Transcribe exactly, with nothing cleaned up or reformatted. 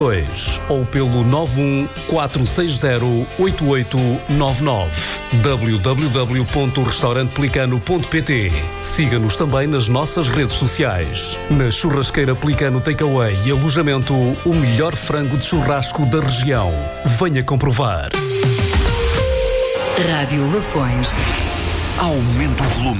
dois ou pelo nove um quatro seis zero oito oito nove nove. w w w ponto restaurante pelicano ponto p t. Siga-nos também nas nossas redes sociais. Na Churrasqueira Pelicano Takeaway e alojamento, o melhor frango de churrasco da região. Venha comprovar. Rádio Lafões. Aumente o volume.